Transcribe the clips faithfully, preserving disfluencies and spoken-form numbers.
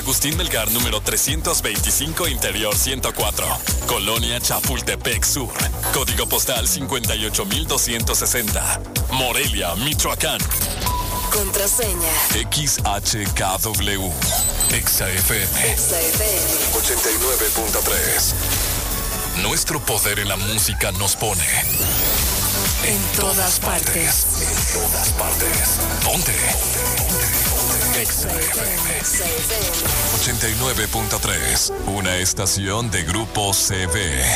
Agustín Melgar, número trescientos veinticinco, Interior ciento cuatro. Colonia Chapultepec Sur. Código postal cincuenta y ocho mil doscientos sesenta. Morelia, Michoacán. Contraseña X H K W. Exa F M. Exa F M ochenta y nueve punto tres. Nuestro poder en la música nos pone en todas partes. En todas partes. ¿Dónde? Exa F M ochenta y nueve punto tres. Una estación de Grupo C V.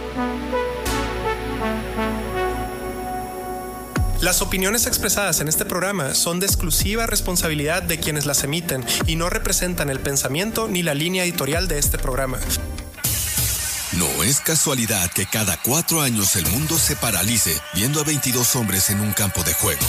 Las opiniones expresadas en este programa son de exclusiva responsabilidad de quienes las emiten y no representan el pensamiento ni la línea editorial de este programa. No es casualidad que cada cuatro años el mundo se paralice viendo a veintidós hombres en un campo de juego.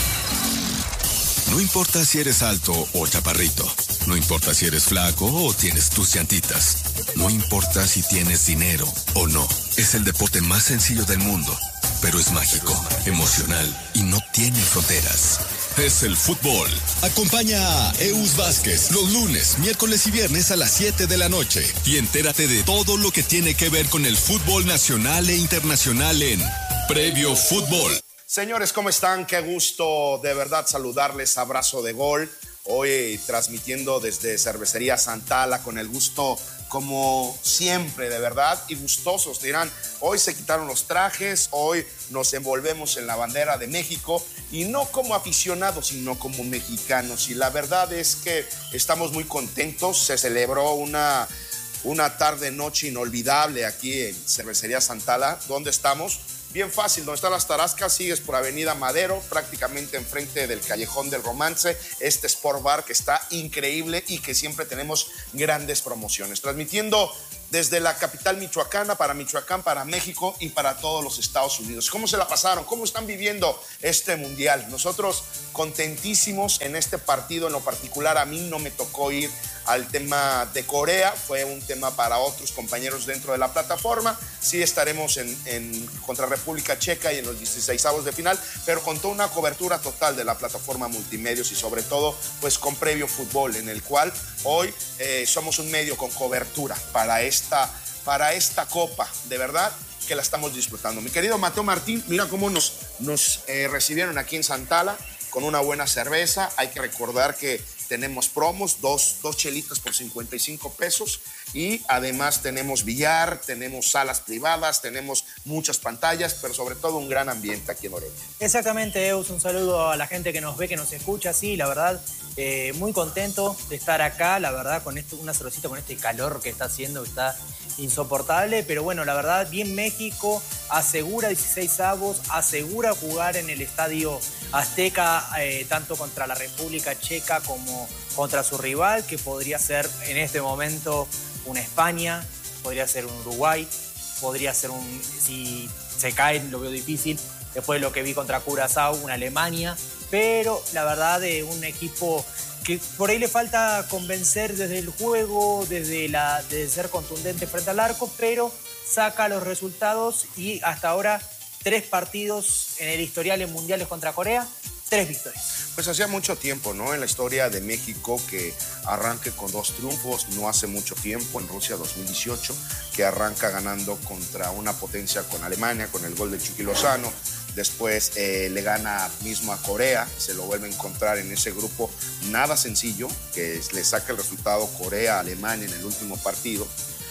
No importa si eres alto o chaparrito. No importa si eres flaco o tienes tus llantitas. No importa si tienes dinero o no. Es el deporte más sencillo del mundo, pero es mágico, emocional y no tiene fronteras. Es el fútbol. Acompaña a Eus Vázquez los lunes, miércoles y viernes a las siete de la noche y entérate de todo lo que tiene que ver con el fútbol nacional e internacional en Previo Fútbol. Señores, ¿cómo están? Qué gusto de verdad saludarles. Abrazo de gol. Hoy transmitiendo desde Cervecería Santala con el gusto como siempre, de verdad, y gustosos. Dirán, hoy se quitaron los trajes, hoy nos envolvemos en la bandera de México y no como aficionados, sino como mexicanos. Y la verdad es que estamos muy contentos. Se celebró una, una tarde-noche inolvidable aquí en Cervecería Santala. ¿Dónde estamos? Bien fácil, donde están las Tarascas, sigues por Avenida Madero, prácticamente enfrente del Callejón del Romance, este Sport Bar que está increíble y que siempre tenemos grandes promociones. Transmitiendo desde la capital michoacana, para Michoacán, para México y para todos los Estados Unidos. ¿Cómo se la pasaron? ¿Cómo están viviendo este mundial? Nosotros contentísimos en este partido, en lo particular a mí no me tocó ir al tema de Corea, fue un tema para otros compañeros dentro de la plataforma. Sí estaremos en, en contra República Checa y en los dieciseisavos de final, pero con toda una cobertura total de la plataforma Multimedios y sobre todo pues con Previo Fútbol, en el cual hoy eh, somos un medio con cobertura para esta, para esta copa, de verdad que la estamos disfrutando. Mi querido Mateo Martín, mira cómo nos, nos eh, recibieron aquí en Santala con una buena cerveza. Hay que recordar que tenemos promos, dos, dos chelitas por cincuenta y cinco pesos y además tenemos billar, tenemos salas privadas, tenemos muchas pantallas, pero sobre todo un gran ambiente aquí en Morelia. Exactamente, Eus, un saludo a la gente que nos ve, que nos escucha, sí, la verdad, eh, muy contento de estar acá, la verdad, con esto, una cervecita con este calor que está haciendo, que está insoportable, pero bueno, la verdad, bien México, asegura dieciseisavos, asegura jugar en el Estadio Azteca, eh, tanto contra la República Checa como contra su rival, que podría ser en este momento una España, podría ser un Uruguay, podría ser un, si se cae, lo veo difícil, después de lo que vi contra Curazao, una Alemania, pero la verdad de un equipo que por ahí le falta convencer desde el juego, desde, la, desde ser contundente frente al arco, pero saca los resultados y hasta ahora tres partidos en el historial en mundiales contra Corea, tres victorias. Pues hacía mucho tiempo, ¿no? En la historia de México que arranque con dos triunfos, no hace mucho tiempo, en Rusia dos mil dieciocho, que arranca ganando contra una potencia con Alemania, con el gol de Chucky Lozano. Después eh, le gana mismo a Corea, se lo vuelve a encontrar en ese grupo nada sencillo, que le saca el resultado Corea-Alemania en el último partido.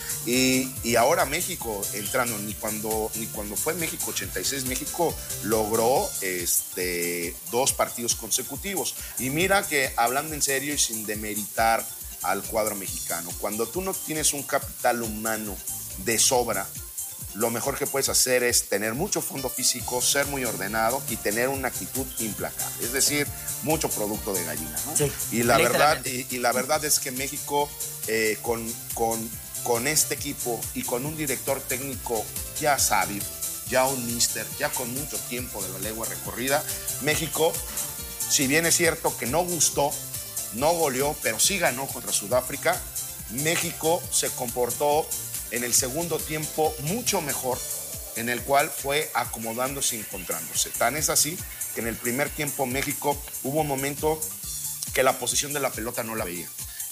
Y, y ahora México entrando, ni cuando, ni cuando fue México ochenta y seis, México logró este, dos partidos consecutivos. Y mira que hablando en serio y sin demeritar al cuadro mexicano, cuando tú no tienes un capital humano de sobra, lo mejor que puedes hacer es tener mucho fondo físico, ser muy ordenado y tener una actitud implacable. Es decir, mucho producto de gallina, ¿no? Sí, y, la verdad, y, y la verdad es que México eh, con... con con este equipo y con un director técnico ya sabio, ya un míster, ya con mucho tiempo de la legua recorrida, México, si bien es cierto que no gustó, no goleó, pero sí ganó contra Sudáfrica, México se comportó en el segundo tiempo mucho mejor, en el cual fue acomodándose y encontrándose. Tan es así que en el primer tiempo México hubo un momento que la posición de la pelota no la veía.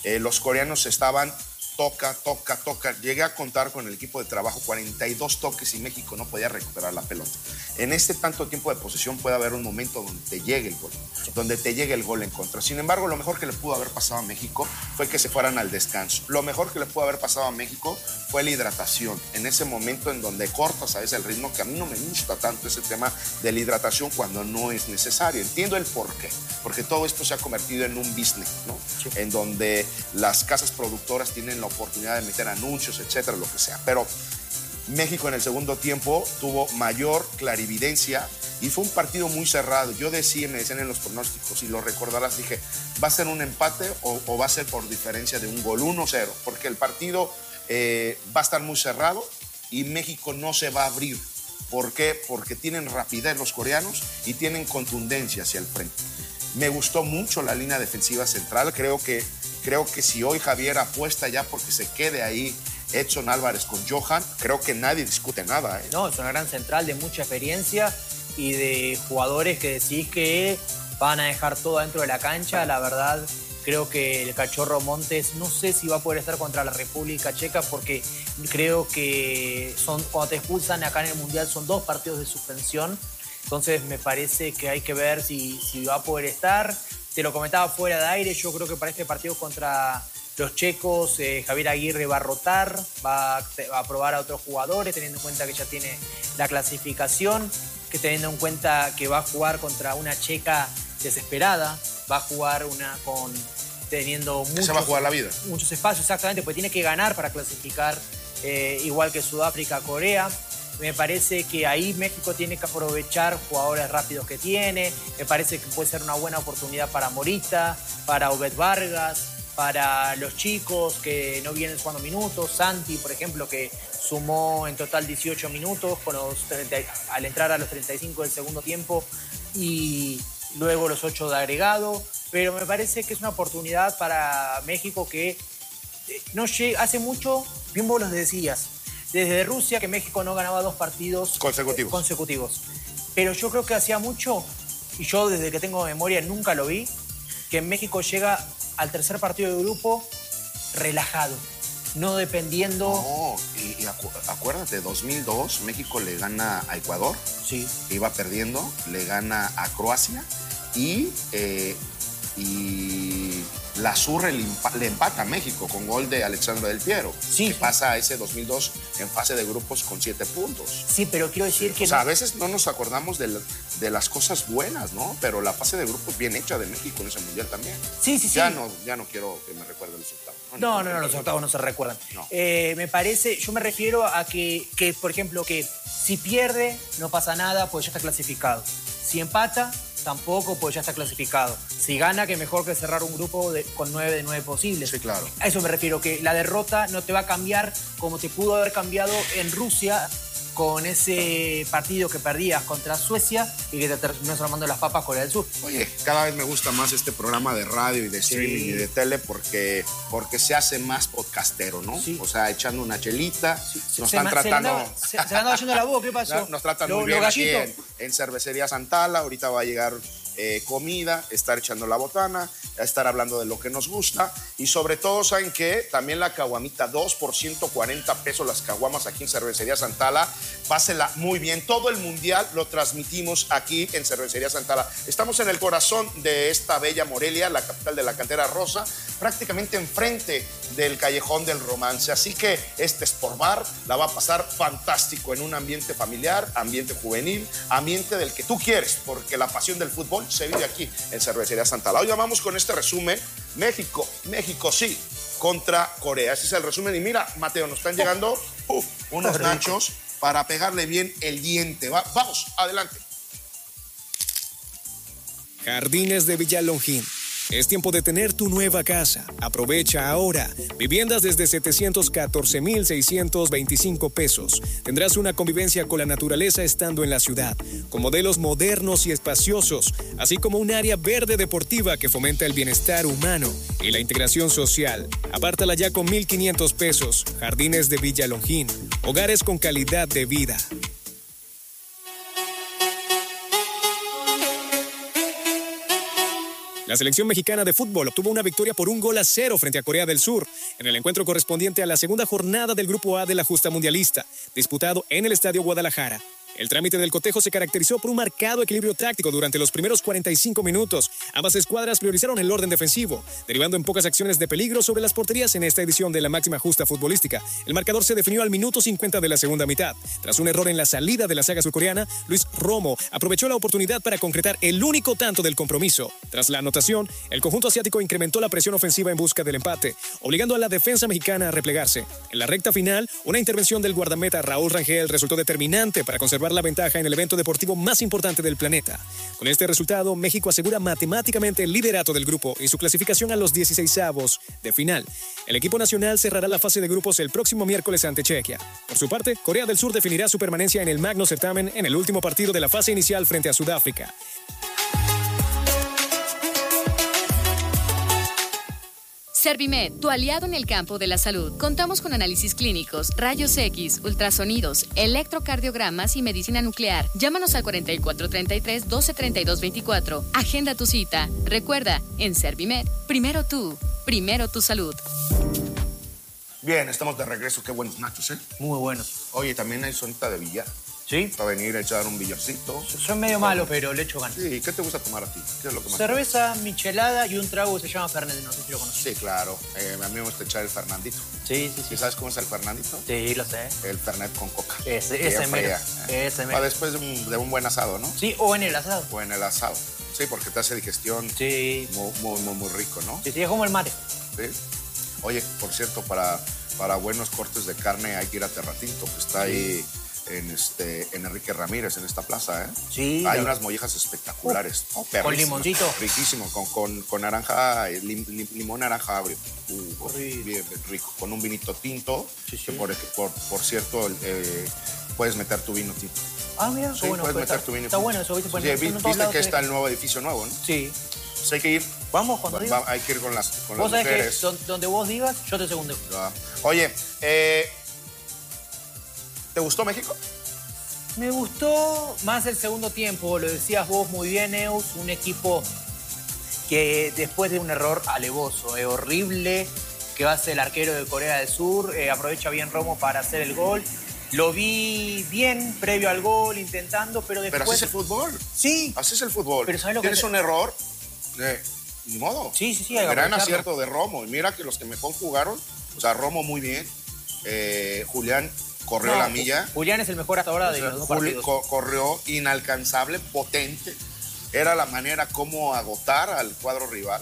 Eh, los coreanos estaban toca, toca, toca. Llegué a contar con el equipo de trabajo cuarenta y dos toques y México no podía recuperar la pelota. En este tanto tiempo de posesión puede haber un momento donde te llegue el gol, donde te llegue el gol en contra. Sin embargo, lo mejor que le pudo haber pasado a México fue que se fueran al descanso. Lo mejor que le pudo haber pasado a México fue la hidratación. En ese momento en donde cortas a veces el ritmo, que a mí no me gusta tanto ese tema de la hidratación cuando no es necesario. Entiendo el por qué, porque todo esto se ha convertido en un business, ¿no? Sí. En donde las casas productoras tienen la oportunidad de meter anuncios, etcétera, lo que sea. Pero México en el segundo tiempo tuvo mayor clarividencia y fue un partido muy cerrado. Yo decía, me decían en los pronósticos, y lo recordarás, dije, ¿va a ser un empate o, o va a ser por diferencia de un gol? uno cero, porque el partido eh, va a estar muy cerrado y México no se va a abrir. ¿Por qué? Porque tienen rapidez los coreanos y tienen contundencia hacia el frente. Me gustó mucho la línea defensiva central. Creo que, creo que si hoy Javier apuesta ya porque se quede ahí Edson Álvarez con Johan, creo que nadie discute nada. ¿eh? No, es una gran central de mucha experiencia y de jugadores que decís que van a dejar todo dentro de la cancha. La verdad, creo que el Cachorro Montes, no sé si va a poder estar contra la República Checa porque creo que son, cuando te expulsan acá en el Mundial son dos partidos de suspensión. Entonces me parece que hay que ver si, si va a poder estar. Te lo comentaba fuera de aire, yo creo que para este partido contra los checos, eh, Javier Aguirre va a rotar, va a, va a probar a otros jugadores, teniendo en cuenta que ya tiene la clasificación, que teniendo en cuenta que va a jugar contra una checa desesperada, va a jugar una con teniendo muchos, se va a jugar la vida. muchos espacios, exactamente, porque tiene que ganar para clasificar, eh, igual que Sudáfrica, Corea. Me parece que ahí México tiene que aprovechar jugadores rápidos que tiene. Me parece que puede ser una buena oportunidad para Morita, para Obed Vargas, para los chicos que no vienen sumando minutos. Santi, por ejemplo, que sumó en total dieciocho minutos con los treinta, al entrar a los treinta y cinco del segundo tiempo y luego los ocho de agregado. Pero me parece que es una oportunidad para México que no llega, hace mucho, bien vos los decías, desde Rusia que México no ganaba dos partidos consecutivos. consecutivos. Pero yo creo que hacía mucho, y yo desde que tengo memoria nunca lo vi, que México llega al tercer partido de grupo relajado, no dependiendo... No, y, y acu acuérdate, dos mil dos México le gana a Ecuador, sí. Iba perdiendo, le gana a Croacia y... Eh, y la Azurra le, le empata a México con gol de Alexandre Del Piero, sí, que sí. pasa a ese dos mil dos en fase de grupos con siete puntos. Sí, pero quiero decir que... O sea, no... a veces no nos acordamos de, la, de las cosas buenas, ¿no? Pero la fase de grupos bien hecha de México en ese Mundial también. Sí, sí, ya sí. No, ya no quiero que me recuerden los octavos. No, no, no, no, no los octavos no se recuerdan. No. Eh, me parece, yo me refiero a que, que, por ejemplo, que si pierde no pasa nada, pues ya está clasificado. Si empata... tampoco, pues ya está clasificado. Si gana, que mejor que cerrar un grupo de, con nueve de nueve posibles. Sí, claro. A eso me refiero, que la derrota no te va a cambiar como te pudo haber cambiado en Rusia con ese partido que perdías contra Suecia y que te terminó armando las papas Corea del Sur. Oye, cada vez me gusta más este programa de radio y de streaming sí. y de tele porque, porque se hace más podcastero, ¿no? Sí. O sea, echando una chelita, sí. nos se están tratando... Se le andaba, se, se le andaba yendo la voz, ¿qué pasó? Nos tratan lo, muy bien aquí en, en Cervecería Santala, ahorita va a llegar... Eh, comida, estar echando la botana, estar hablando de lo que nos gusta y sobre todo, ¿saben qué? También la caguamita, dos por ciento cuarenta pesos las caguamas aquí en Cervecería Santala. Pásela muy bien. Todo el mundial lo transmitimos aquí en Cervecería Santala. Estamos en el corazón de esta bella Morelia, la capital de la cantera rosa, prácticamente enfrente del Callejón del Romance. Así que este Sport Bar la va a pasar fantástico en un ambiente familiar, ambiente juvenil, ambiente del que tú quieres, porque la pasión del fútbol se vive aquí en Cervecería Santala. Hoy vamos con este resumen. México, México sí, contra Corea. Ese es el resumen. Y mira, Mateo, nos están llegando uf, unos nachos para pegarle bien el diente. Va, vamos, adelante. Jardines de Villalongín. Es tiempo de tener tu nueva casa. Aprovecha ahora. Viviendas desde setecientos catorce mil seiscientos veinticinco pesos. Tendrás una convivencia con la naturaleza estando en la ciudad, con modelos modernos y espaciosos, así como un área verde deportiva que fomenta el bienestar humano y la integración social. Apártala ya con mil quinientos pesos. Jardines de Villalongín. Hogares con calidad de vida. La selección mexicana de fútbol obtuvo una victoria por un gol a cero frente a Corea del Sur en el encuentro correspondiente a la segunda jornada del Grupo A de la justa mundialista, disputado en el Estadio Guadalajara. El trámite del cotejo se caracterizó por un marcado equilibrio táctico durante los primeros cuarenta y cinco minutos. Ambas escuadras priorizaron el orden defensivo, derivando en pocas acciones de peligro sobre las porterías en esta edición de la máxima justa futbolística. El marcador se definió al minuto cincuenta de la segunda mitad. Tras un error en la salida de la saga surcoreana, Luis Romo aprovechó la oportunidad para concretar el único tanto del compromiso. Tras la anotación, el conjunto asiático incrementó la presión ofensiva en busca del empate, obligando a la defensa mexicana a replegarse. En la recta final, una intervención del guardameta Raúl Rangel resultó determinante para conservar la ventaja en el evento deportivo más importante del planeta. Con este resultado, México asegura matemáticamente el liderato del grupo y su clasificación a los dieciseisavos de final. El equipo nacional cerrará la fase de grupos el próximo miércoles ante Chequia. Por su parte, Corea del Sur definirá su permanencia en el magno certamen en el último partido de la fase inicial frente a Sudáfrica. Servimed, tu aliado en el campo de la salud. Contamos con análisis clínicos, rayos X, ultrasonidos, electrocardiogramas y medicina nuclear. Llámanos al cuarenta y cuatro treinta y tres, doce treinta y dos veinticuatro. Agenda tu cita. Recuerda, en Servimed, primero tú, primero tu salud. Bien, estamos de regreso. Qué buenos nachos, ¿eh? Muy buenos. Oye, también hay sonita de billar. ¿Sí? Para venir a echar un billarcito. Soy medio malo, pero le echo ganas. Sí, ¿qué te gusta tomar a ti? ¿Qué es lo que más Cerveza, michelada y un trago que se llama Fernet, no sé si lo conoces. Sí, claro. Eh, a mí me gusta echar el Fernandito. Sí, sí, sí. ¿Y sabes cómo es el Fernandito? Sí, lo sé. El Fernet con coca. Ese, Bien ese mero. fría, ¿eh? Ese mero. Para después de un, de un buen asado, ¿no? Sí, o en el asado. O en el asado. Sí, porque te hace digestión. Sí. Muy, muy, muy, muy rico, ¿no? Sí, sí, es como el mate. Sí. Oye, por cierto, para, para buenos cortes de carne hay que ir a Terratinto, que está ahí en, este, en Enrique Ramírez, en esta plaza, ¿eh? Sí. Hay la... unas mollejas espectaculares. Uh, oh, con limoncito. Riquísimo, con, con, con naranja, lim, lim, limón naranja agrio. Uh, bien, bien rico. Con un vinito tinto, sí, sí. que por, por, por cierto, eh, puedes meter tu vino tinto. Ah, mira, sí, bueno, puedes pues meter está, tu vino está tinto. bueno eso, ¿viste? Sí, sí, viste, viste que está el nuevo edificio nuevo, ¿no? Sí. Pues hay que ir. Vamos, cuando digas. Hay que ir con las, con vos las sabés mujeres. que donde vos digas, yo te segundo. Ya. Oye, eh, ¿te gustó México? Me gustó más el segundo tiempo, lo decías vos muy bien, Eus, un equipo que después de un error alevoso, eh, horrible, que hace el arquero de Corea del Sur, eh, aprovecha bien Romo para hacer el gol. Lo vi bien previo al gol, intentando, pero después... Pero así es el fútbol. Sí. Así es el fútbol. Pero ¿sabes lo que Tienes te... un error, eh, ni modo. Sí, sí, sí. El gran acierto de Romo. Y mira que los que mejor jugaron, o sea, Romo muy bien, eh, Julián corrió no, la milla. Julián es el mejor hasta ahora de o sea, los dos Juli, partidos. Co corrió inalcanzable, potente. Era la manera como agotar al cuadro rival.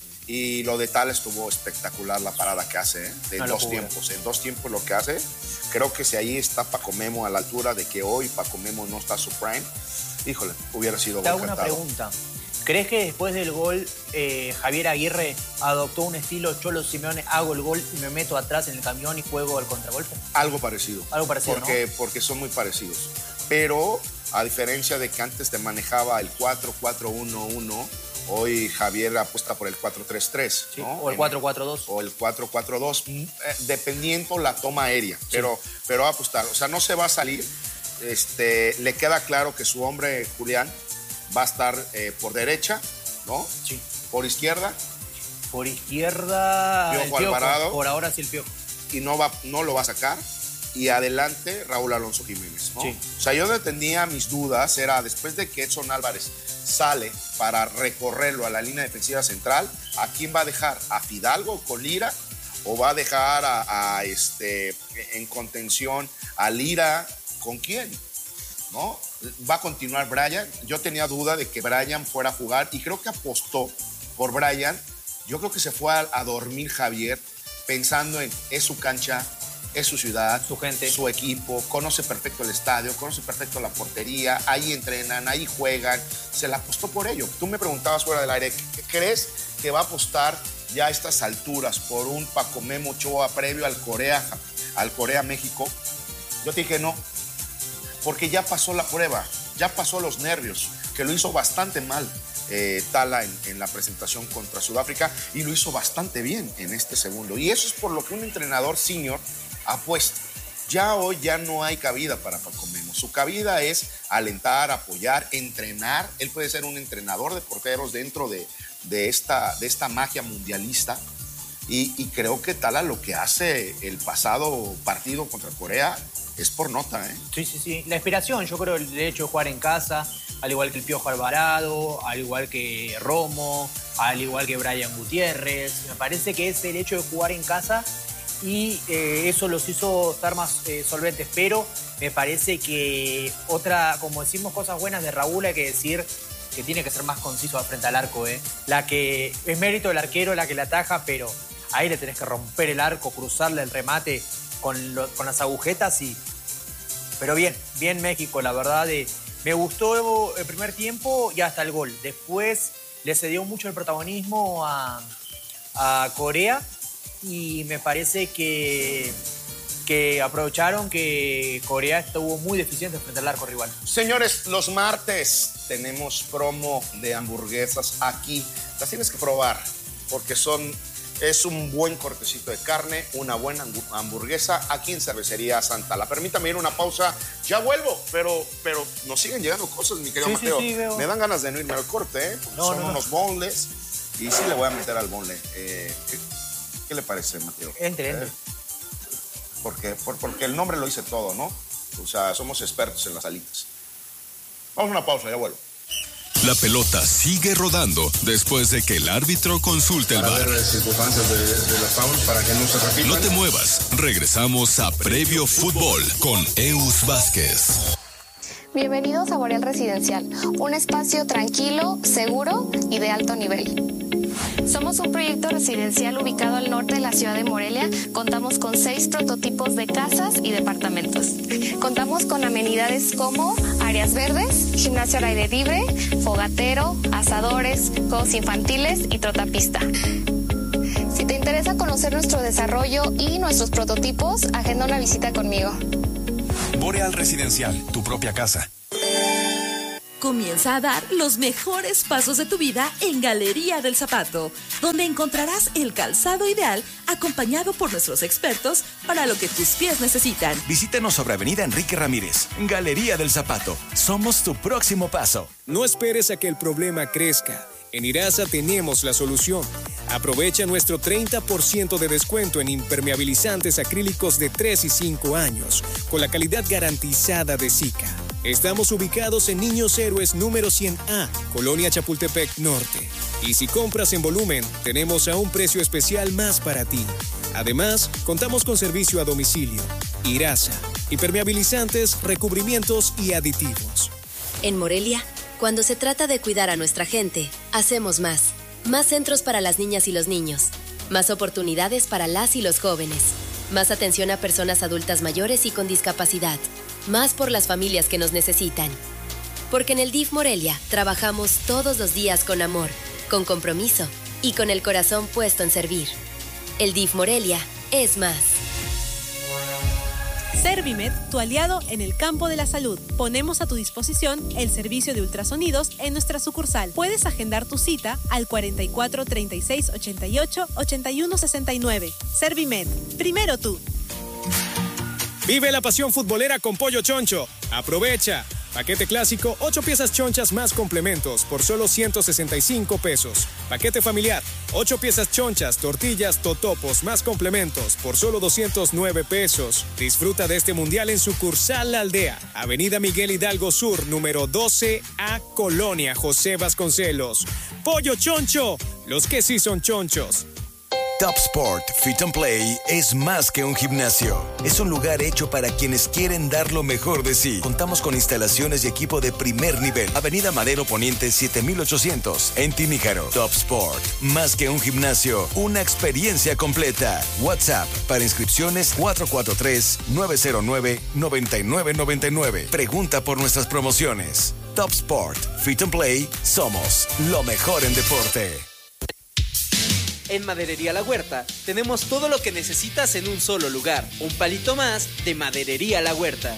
Y lo de Tal estuvo espectacular la parada que hace, ¿eh? De no dos tiempos. En dos tiempos lo que hace. Creo que si ahí está Paco Memo a la altura de que hoy Paco Memo no está a su prime, híjole, hubiera sido Te hago gol una cantado. pregunta. ¿Crees que después del gol eh, Javier Aguirre adoptó un estilo Cholo Simeone, hago el gol y me meto atrás en el camión y juego el contragolpe? Algo parecido. Algo parecido, porque, ¿no? Porque son muy parecidos. Pero a diferencia de que antes te manejaba el cuatro cuatro uno uno, hoy Javier apuesta por el cuatro tres tres, sí, ¿no? O el cuatro cuatro dos. O el cuatro cuatro dos, eh, dependiendo la toma aérea. Sí. Pero, pero va a apostar. O sea, no se va a salir. Este, le queda claro que su hombre, Julián, va a estar eh, por derecha, ¿no? Sí. Por izquierda. Por izquierda. Piojo Alvarado. Por ahora sí el Piojo. Y no, va, no lo va a sacar. Y adelante Raúl Alonso Jiménez, ¿no? Sí. O sea, yo donde tenía mis dudas era después de que Edson Álvarez sale para recorrerlo a la línea defensiva central, ¿a quién va a dejar? ¿A Fidalgo con Lira? ¿O va a dejar a, a este, en contención a Lira? ¿Con quién? ¿No? ¿Va a continuar Brian? Yo tenía duda de que Brian fuera a jugar y creo que apostó por Brian. Yo creo que se fue a, a dormir Javier pensando en es su cancha, es su ciudad, su gente, su equipo, conoce perfecto el estadio, conoce perfecto la portería, ahí entrenan, ahí juegan, se la apostó por ello. Tú me preguntabas fuera del aire, ¿crees que va a apostar ya a estas alturas por un Paco Memo Ochoa previo al Corea, al Corea-México? Yo te dije no, porque ya pasó la prueba, ya pasó los nervios, que lo hizo bastante mal eh, Tala en, en la presentación contra Sudáfrica y lo hizo bastante bien en este segundo. Y eso es por lo que un entrenador senior apuesta. Ya hoy ya no hay cabida para Paco Memo. Su cabida es alentar, apoyar, entrenar. Él puede ser un entrenador de porteros dentro de, de esta, de esta magia mundialista. Y, y creo que Tala lo que hace el pasado partido contra Corea es por nota, ¿eh? Sí, sí, sí. La inspiración, yo creo, el hecho de jugar en casa, al igual que el Piojo Alvarado, al igual que Romo, al igual que Brian Gutiérrez. Me parece que es el hecho de jugar en casa y eh, eso los hizo estar más eh, solventes. Pero me parece que otra, como decimos, cosas buenas de Raúl, hay que decir que tiene que ser más conciso frente al arco, ¿eh? La que es mérito del arquero, la que la ataja, pero ahí le tenés que romper el arco, cruzarle el remate con, lo, con las agujetas y... Pero bien, bien México, la verdad. Eh, me gustó el primer tiempo y hasta el gol. Después le cedió mucho el protagonismo a, a Corea y me parece que, que aprovecharon que Corea estuvo muy deficiente frente al arco rival. Señores, los martes tenemos promo de hamburguesas aquí. Las tienes que probar porque son... Es un buen cortecito de carne, una buena hamburguesa aquí en Cervecería Santa. Permítame ir a una pausa, ya vuelvo, pero, pero nos siguen llegando cosas, mi querido sí, Mateo. Sí, sí, me dan ganas de no irme al corte, ¿eh? Porque no, son no, no. unos boneless y sí le voy a meter al boneless. Eh, ¿qué, ¿Qué le parece, Mateo? Entre, entre. Eh, porque, por, porque el nombre lo dice todo, ¿no? O sea, somos expertos en las alitas. Vamos a una pausa, ya vuelvo. La pelota sigue rodando después de que el árbitro consulte el Para V A R. ver circunstancias de, de la foul para que no se repitan. No te muevas, regresamos a Previo Fútbol con Eus Vázquez. Bienvenidos a Boreal Residencial, un espacio tranquilo, seguro y de alto nivel. Somos un proyecto residencial ubicado al norte de la ciudad de Morelia. Contamos con seis prototipos de casas y departamentos. Contamos con amenidades como áreas verdes, gimnasio al aire libre, fogatero, asadores, juegos infantiles y trotapista. Si te interesa conocer nuestro desarrollo y nuestros prototipos, agenda una visita conmigo. Boreal Residencial, tu propia casa. Comienza a dar los mejores pasos de tu vida en Galería del Zapato, donde encontrarás el calzado ideal acompañado por nuestros expertos para lo que tus pies necesitan. Visítanos sobre Avenida Enrique Ramírez. Galería del Zapato. Somos tu próximo paso. No esperes a que el problema crezca. En Irasa tenemos la solución. Aprovecha nuestro treinta por ciento de descuento en impermeabilizantes acrílicos de tres y cinco años, con la calidad garantizada de Sika. Estamos ubicados en Niños Héroes número cien A, Colonia Chapultepec Norte. Y si compras en volumen, tenemos a un precio especial más para ti. Además, contamos con servicio a domicilio. Irasa, impermeabilizantes, recubrimientos y aditivos. En Morelia, cuando se trata de cuidar a nuestra gente, hacemos más. Más centros para las niñas y los niños. Más oportunidades para las y los jóvenes. Más atención a personas adultas mayores y con discapacidad. Más por las familias que nos necesitan. Porque en el D I F Morelia trabajamos todos los días con amor, con compromiso y con el corazón puesto en servir. El D I F Morelia es más. Servimed, tu aliado en el campo de la salud. Ponemos a tu disposición el servicio de ultrasonidos en nuestra sucursal. Puedes agendar tu cita al cuarenta y cuatro, treinta y seis, ochenta y ocho, ochenta y uno, sesenta y nueve. Servimed, primero tú. Vive la pasión futbolera con Pollo Choncho. Aprovecha. Paquete clásico, ocho piezas chonchas más complementos por solo ciento sesenta y cinco pesos. Paquete familiar, ocho piezas chonchas, tortillas, totopos más complementos por solo doscientos nueve pesos. Disfruta de este mundial en sucursal La Aldea, Avenida Miguel Hidalgo Sur, número doce A, Colonia José Vasconcelos. Pollo Choncho, los que sí son chonchos. Top Sport Fit and Play es más que un gimnasio. Es un lugar hecho para quienes quieren dar lo mejor de sí. Contamos con instalaciones y equipo de primer nivel. Avenida Madero Poniente siete mil ochocientos en Timíjaro. Top Sport, más que un gimnasio, una experiencia completa. WhatsApp para inscripciones cuatro cuatro tres, nueve cero nueve, nueve nueve nueve nueve. Pregunta por nuestras promociones. Top Sport Fit and Play, somos lo mejor en deporte. En Maderería La Huerta tenemos todo lo que necesitas en un solo lugar. Un palito más de Maderería La Huerta.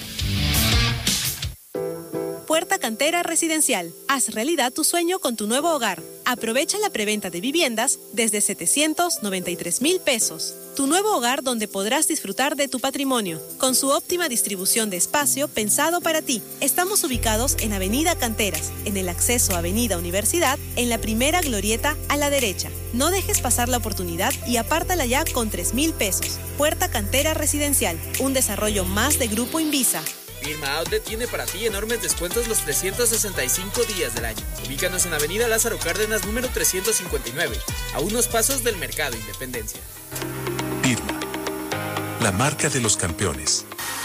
Puerta Cantera Residencial. Haz realidad tu sueño con tu nuevo hogar. Aprovecha la preventa de viviendas desde setecientos noventa y tres mil pesos. tu nuevo hogar donde podrás disfrutar de tu patrimonio, con su óptima distribución de espacio pensado para ti. Estamos ubicados en Avenida Canteras, en el acceso a Avenida Universidad, en la primera glorieta a la derecha. No dejes pasar la oportunidad y apártala ya con tres mil pesos. Puerta Cantera Residencial, un desarrollo más de Grupo Invisa. Firma Outlet tiene para ti enormes descuentos los trescientos sesenta y cinco días del año. Ubícanos en Avenida Lázaro Cárdenas, número trescientos cincuenta y nueve, a unos pasos del Mercado Independencia. Pirma, la marca de los campeones.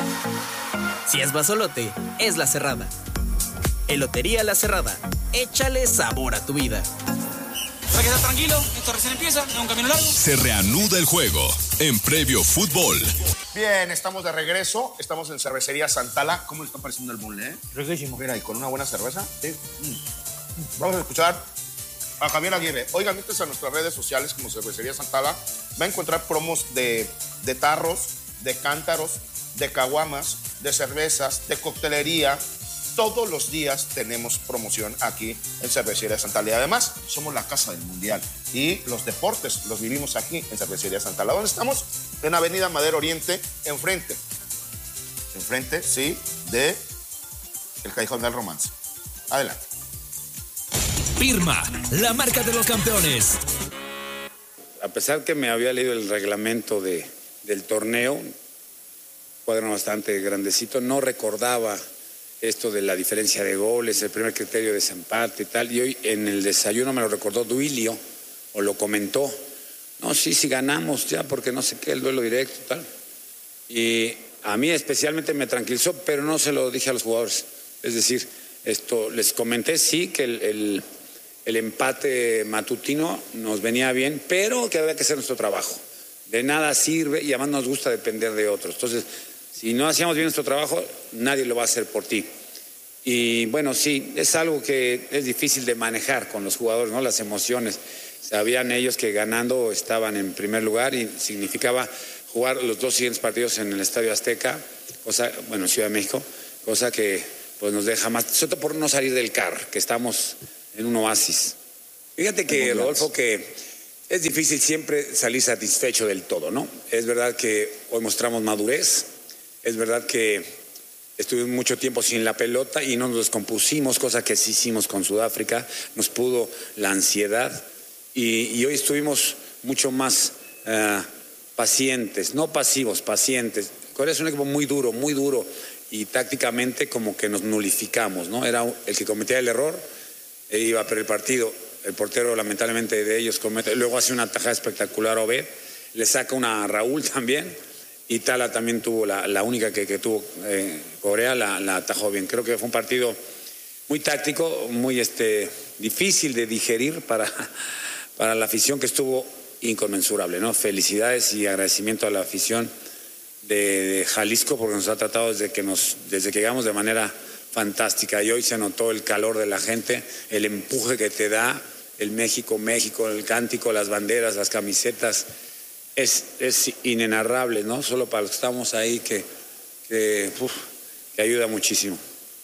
Si es basolote, es La Cerrada. Elotería La Cerrada. Échale sabor a tu vida. Para que estés tranquilo, esto recién empieza, es un camino largo. Se reanuda el juego en Previo Fútbol. Bien, estamos de regreso. Estamos en Cervecería Santala. ¿Cómo le está pareciendo el mole, eh? Riquísimo. Mira, y con una buena cerveza. Sí. Mm. Vamos a escuchar a Javier Aguirre. Oigan, métese a nuestras redes sociales como Cervecería Santala. Va a encontrar promos de, de tarros, de cántaros, de caguamas, de cervezas, de coctelería. Todos los días tenemos promoción aquí en Cervecería Santala. Y además, somos la casa del mundial. Y los deportes los vivimos aquí en Cervecería Santala. ¿Dónde estamos? En Avenida Madero Oriente, enfrente. Enfrente, sí, de el Callejón del Romance. Adelante. Pirma, la marca de los campeones. A pesar que me había leído el reglamento de, del torneo, cuadro bastante grandecito, no recordaba esto de la diferencia de goles, el primer criterio de desempate y tal. Y hoy en el desayuno me lo recordó Duilio, o lo comentó. No, sí, sí ganamos ya, porque no sé qué, el duelo directo y tal. Y a mí especialmente me tranquilizó, pero no se lo dije a los jugadores. Es decir, esto les comenté, sí, que el, el, el empate matutino nos venía bien, pero que había que hacer nuestro trabajo. De nada sirve y además nos gusta depender de otros. Entonces, si no hacíamos bien nuestro trabajo, nadie lo va a hacer por ti. Y bueno, sí, es algo que es difícil de manejar con los jugadores, ¿no? Las emociones. Sabían ellos que ganando estaban en primer lugar y significaba jugar los dos siguientes partidos en el Estadio Azteca, cosa, bueno, Ciudad de México, cosa que pues nos deja más, sobre todo por no salir del C A R, que estamos en un oasis. Fíjate que, Rodolfo, que es difícil siempre salir satisfecho del todo, ¿no? Es verdad que hoy mostramos madurez, es verdad que estuvimos mucho tiempo sin la pelota y no nos descompusimos, cosa que sí hicimos con Sudáfrica, nos pudo la ansiedad y, y hoy estuvimos mucho más uh, pacientes, no pasivos, pacientes. Corea es un equipo muy duro, muy duro y tácticamente como que nos nulificamos, ¿no? Era el que cometía el error e iba a perder el partido. El portero lamentablemente de ellos comete, luego hace una tajada espectacular Obed, le saca una a Raúl también. Y Tala también tuvo la, la única que, que tuvo eh, Corea, la, la atajó bien. Creo que fue un partido muy táctico, muy este, difícil de digerir para, para la afición, que estuvo inconmensurable, ¿no? Felicidades y agradecimiento a la afición de, de Jalisco, porque nos ha tratado desde que, nos, desde que llegamos de manera fantástica. Y hoy se notó el calor de la gente, el empuje que te da el México, México, el cántico, las banderas, las camisetas. Es, es inenarrable, ¿no? Solo para los que estamos ahí, que, que, uf, que ayuda muchísimo.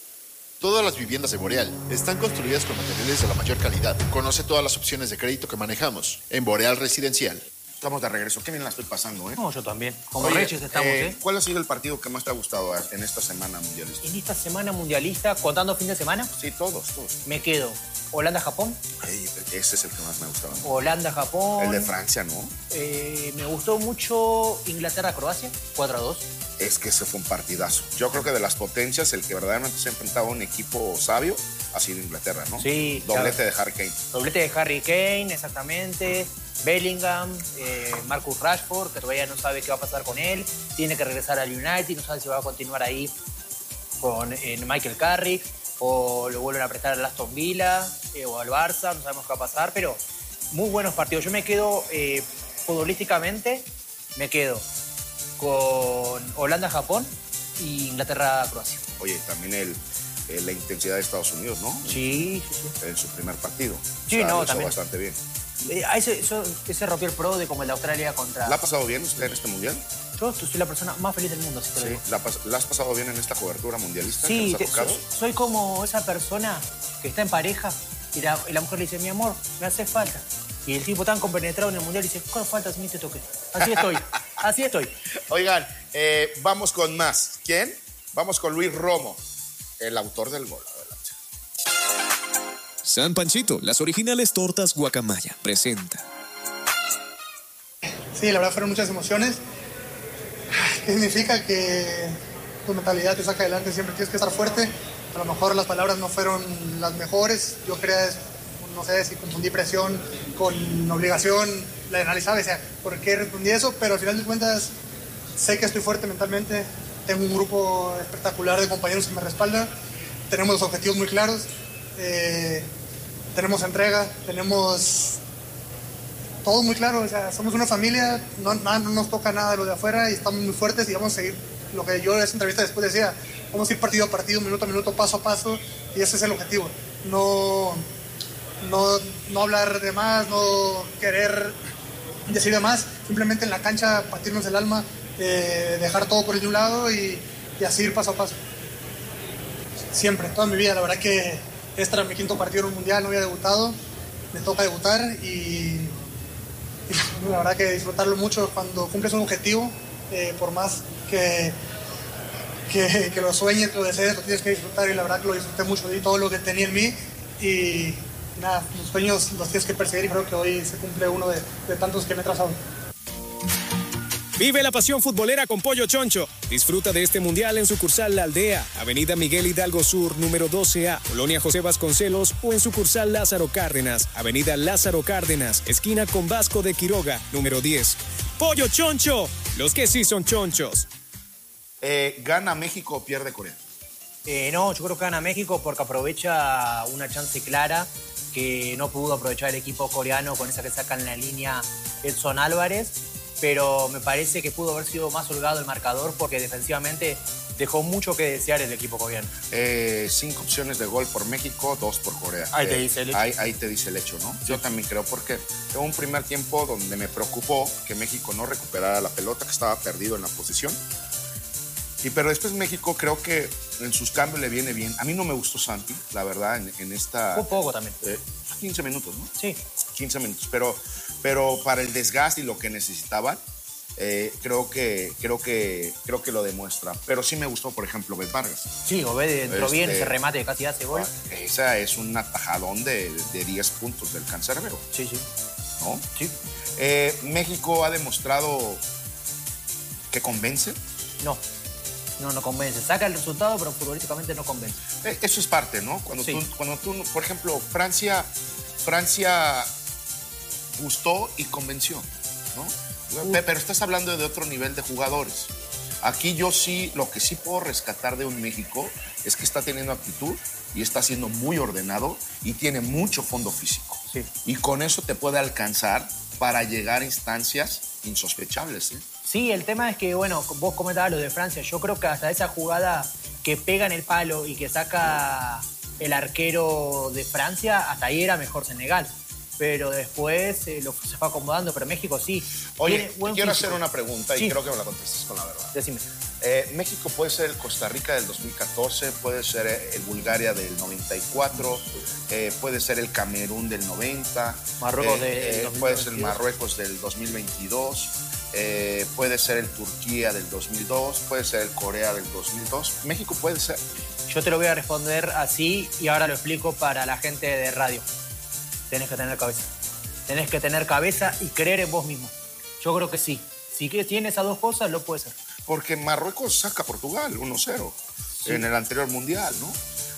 Todas las viviendas de Boreal están construidas con materiales de la mayor calidad. Conoce todas las opciones de crédito que manejamos en Boreal Residencial. Estamos de regreso. Qué bien la estoy pasando, ¿eh? No, yo también. Como Oye, Reyes estamos, eh, ¿eh? ¿Cuál ha sido el partido que más te ha gustado en esta semana mundialista? En esta semana mundialista, contando fin de semana. Sí, todos, todos. Me quedo Holanda-Japón. Hey, ese es el que más me gustaba. Holanda-Japón. El de Francia, ¿no? Eh, me gustó mucho Inglaterra-Croacia, cuatro a dos. Es que ese fue un partidazo. Yo creo que de las potencias, el que verdaderamente se ha enfrentado a un equipo sabio ha sido Inglaterra, ¿no? Sí. Doblete claro. de Harry Kane. Doblete de Harry Kane, exactamente. Bellingham, eh, Marcus Rashford, que todavía no sabe qué va a pasar con él. Tiene que regresar al United, no sabe si va a continuar ahí con eh, Michael Carrick o lo vuelven a prestar al Aston Villa eh, o al Barça, no sabemos qué va a pasar, pero muy buenos partidos. Yo me quedo, eh, futbolísticamente, me quedo con Holanda-Japón y Inglaterra-Croacia. Oye, también el, el, la intensidad de Estados Unidos, ¿no? Sí, sí, sí. En su primer partido. Sí, o sea, no, lo también. hizo bastante bien. Eh, ese, eso, ese rompió el pro de como el de Australia contra... ¿La ha pasado bien usted en este mundial? Yo soy la persona más feliz del mundo, así te lo Sí. digo. ¿La, ¿La has pasado bien en esta cobertura mundialista Sí, que nos ha tocado? soy, soy como esa persona que está en pareja y la, y la mujer le dice, mi amor, me hace falta. Y el tipo tan compenetrado en el mundial dice, ¿cuál falta si ni te toqué? Así estoy. Así estoy. Oigan, eh, vamos con más. ¿Quién? Vamos con Luis Romo, el autor del gol. Adelante. San Panchito, las originales tortas Guacamaya, presenta. Sí, la verdad fueron muchas emociones. ¿Qué significa? Que tu mentalidad te saca adelante, siempre tienes que estar fuerte. A lo mejor las palabras no fueron las mejores. Yo creía, no sé si confundí presión con obligación, la analizaba y decía, ¿por qué respondí eso? Pero al final de cuentas sé que estoy fuerte mentalmente. Tengo un grupo espectacular de compañeros que me respaldan. Tenemos los objetivos muy claros. Eh, tenemos entrega, tenemos todo muy claro. O sea, somos una familia, no, no, no nos toca nada de lo de afuera y estamos muy fuertes y vamos a seguir lo que yo en esa entrevista después decía. Vamos a ir partido a partido, minuto a minuto, paso a paso, y ese es el objetivo. No, no, no hablar de más, no querer decir de más, simplemente en la cancha partirnos el alma, eh, dejar todo por el de un lado y, y así ir paso a paso. Siempre, toda mi vida, la verdad que este era mi quinto partido en un mundial, no había debutado, me toca debutar y, y la verdad que disfrutarlo mucho cuando cumples un objetivo, eh, por más que... Que, que lo sueñes, que lo desees, lo tienes que disfrutar y la verdad que lo disfruté mucho, di todo lo que tenía en mí y nada, los sueños los tienes que perseguir y creo que hoy se cumple uno de, de tantos que me he trazado. Vive la pasión futbolera con Pollo Choncho. Disfruta de este mundial en sucursal La Aldea, Avenida Miguel Hidalgo Sur, número doce A, Colonia José Vasconcelos, o en sucursal Lázaro Cárdenas, Avenida Lázaro Cárdenas, esquina con Vasco de Quiroga, número diez. Pollo Choncho, los que sí son chonchos. Eh, ¿Gana México o pierde Corea? Eh, no, yo creo que gana México porque aprovecha una chance clara que no pudo aprovechar el equipo coreano con esa que saca en la línea Edson Álvarez, pero me parece que pudo haber sido más holgado el marcador porque defensivamente dejó mucho que desear el equipo coreano. Eh, cinco opciones de gol por México, dos por Corea. Ahí eh, te dice el hecho. Ahí, ahí te dice el hecho, ¿no? Sí. Yo también creo porque hubo un primer tiempo donde me preocupó que México no recuperara la pelota, que estaba perdido en la posición. Y pero después México creo que en sus cambios le viene bien. A mí no me gustó Santi, la verdad, en, en esta... Un poco también. Eh, quince minutos, ¿no? Sí. quince minutos, pero, pero para el desgaste y lo que necesitaban, eh, creo, que, creo, que, creo que lo demuestra. Pero sí me gustó, por ejemplo, Obed Vargas. Sí, Obed entró este, bien, ese remate casi hace gol. Esa es un atajadón de, de diez puntos del Cancerbero. Sí, sí. ¿No? Sí. Eh, México ha demostrado que convence. No. No, no convence. Saca el resultado, pero futbolísticamente no convence. Eso es parte, ¿no? Cuando, sí. tú, cuando tú, por ejemplo, Francia, Francia gustó y convenció, ¿no? Uh. Pero estás hablando de otro nivel de jugadores. Aquí yo sí, lo que sí puedo rescatar de un México es que está teniendo actitud y está siendo muy ordenado y tiene mucho fondo físico. Sí. Y con eso te puede alcanzar para llegar a instancias insospechables, ¿eh? Sí, el tema es que, bueno, vos comentabas lo de Francia. Yo creo que hasta esa jugada que pega en el palo y que saca el arquero de Francia, hasta ahí era mejor Senegal. Pero después eh, lo, se fue acomodando, pero México sí. Oye, te quiero físico. hacer una pregunta sí. y creo que me la contestes con la verdad. Decime. Eh, México puede ser el Costa Rica del dos mil catorce, puede ser el Bulgaria del noventa y cuatro, eh, puede ser el Camerún del noventa, Marruecos eh, del eh, dos mil veintidós. puede ser el Marruecos del dos mil veintidós, eh, puede ser el Turquía del dos mil dos, puede ser el Corea del dos mil dos. México puede ser. Yo te lo voy a responder así y ahora lo explico para la gente de radio. Tenés que tener cabeza. Tenés que tener cabeza y creer en vos mismo. Yo creo que sí. Si tienes esas dos cosas, lo puede ser. Porque Marruecos saca a Portugal uno cero sí. en el anterior mundial, ¿no?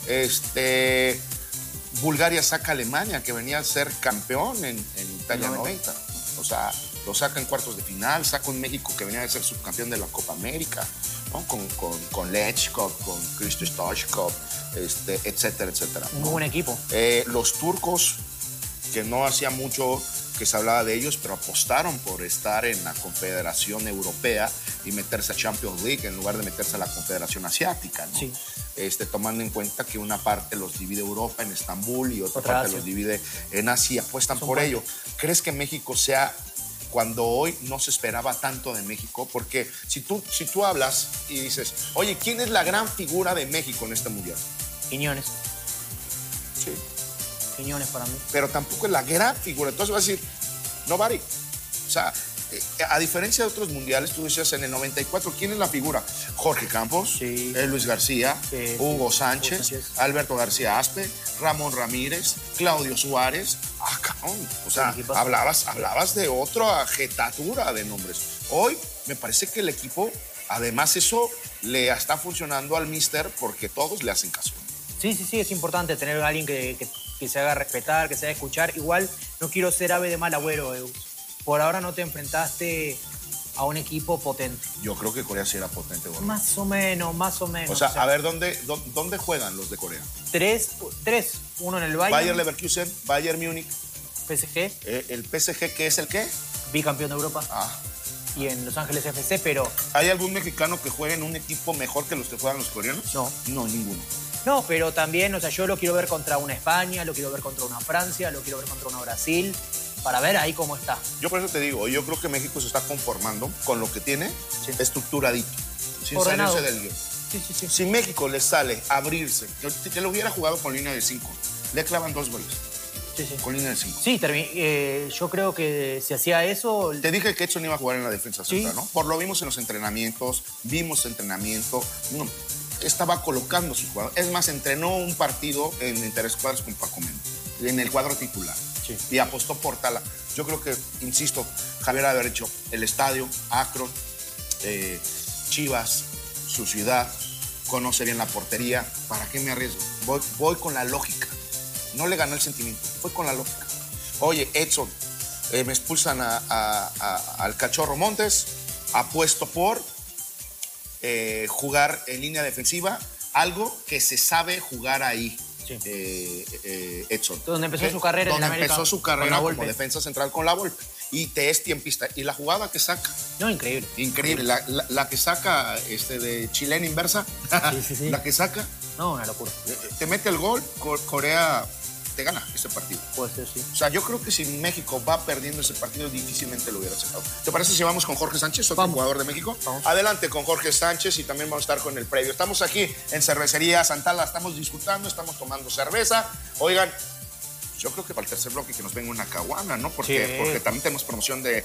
Este, Bulgaria saca a Alemania, que venía a ser campeón en, en Italia noventa. noventa. O sea, lo saca en cuartos de final, saca un México que venía a ser subcampeón de la Copa América, ¿no? Con, con, con Lechkov, con Christo Stoichkov, este, etcétera, etcétera. Un ¿no? buen equipo. Eh, los turcos, que no hacía mucho que se hablaba de ellos, pero apostaron por estar en la Confederación Europea y meterse a Champions League en lugar de meterse a la Confederación Asiática, ¿no? Sí. Este, tomando en cuenta que una parte los divide Europa en Estambul y otra, otra parte Asia. los divide en Asia, apuestan Son por buenos. ello. ¿Crees que México sea, cuando hoy no se esperaba tanto de México? Porque si tú, si tú hablas y dices, oye, ¿quién es la gran figura de México en este mundial? Quiñones. Sí. Quiñones para mí. Pero tampoco es la gran figura. Entonces vas a decir, nobody. O sea, a diferencia de otros mundiales, tú decías en el noventa y cuatro, ¿quién es la figura? Jorge Campos, sí. eh, Luis García, sí, Hugo sí. Sánchez, Hugo Sánchez, Alberto García Aspe, Ramón Ramírez, Claudio Suárez. Ah, cabrón. O sea, hablabas, hablabas de otra jetatura de nombres. Hoy me parece que el equipo, además eso le está funcionando al míster porque todos le hacen caso. Sí, sí, sí, es importante tener a alguien que, que, que se haga respetar, que se haga escuchar. Igual no quiero ser ave de mal agüero, Eus. Por ahora no te enfrentaste a un equipo potente. Yo creo que Corea sí era potente, güey. Más o menos, más o menos. O sea, o sea a ver, ¿dónde, dónde, ¿dónde juegan los de Corea? Tres, tres. Uno en el Bayern. Bayern Leverkusen, Bayern Múnich. P S G. Eh, ¿El P S G qué es el qué? Bicampeón de Europa. Ah. Y en Los Ángeles F C, pero... ¿Hay algún mexicano que juegue en un equipo mejor que los que juegan los coreanos? No. No, ninguno. No, pero también, o sea, yo lo quiero ver contra una España, lo quiero ver contra una Francia, lo quiero ver contra una Brasil, para ver ahí cómo está. Yo por eso te digo, yo creo que México se está conformando con lo que tiene, sí. estructuradito, sin Ordenado. salirse del guión. Sí, sí, sí. Si México le sale abrirse, que, que lo hubiera jugado con línea de cinco, le clavan dos goles. Sí, sí. Con línea de cinco. Sí, eh, yo creo que si hacía eso... Te dije que Edson iba a jugar en la defensa central, sí. ¿no? Por lo vimos en los entrenamientos, vimos entrenamiento, no, estaba colocando su jugador. Es más, entrenó un partido en interescuadras con Paco Memo, en el cuadro titular. Sí. Y apostó por Tala. Yo creo que, insisto, Javier haber hecho el estadio, Akron, eh, Chivas, su ciudad, conoce bien la portería. ¿Para qué me arriesgo? Voy, voy con la lógica. No le ganó el sentimiento, fue con la lógica. Oye, Edson, eh, me expulsan a, a, a, al Cachorro Montes, apuesto por eh, jugar en línea defensiva, algo que se sabe jugar ahí. Sí. Eh, eh, Edson. Donde empezó su carrera donde en América. empezó su carrera como defensa central con la Volpe. Y te es tiempista. Y la jugada que saca. No, increíble. Increíble. La, la, la que saca este, de chilena inversa. Sí, sí, sí. La que saca. No, una locura. Te mete el gol, Corea te gana ese partido. Puede ser, sí. O sea, yo creo que si México va perdiendo ese partido, difícilmente lo hubiera sacado. ¿Te parece si vamos con Jorge Sánchez, otro vamos. jugador de México? Vamos. Adelante con Jorge Sánchez y también vamos a estar con el previo. Estamos aquí en Cervecería Santala, estamos disfrutando, estamos tomando cerveza. Oigan, yo creo que para el tercer bloque que nos venga una caguana, ¿no? Porque, sí. porque también tenemos promoción de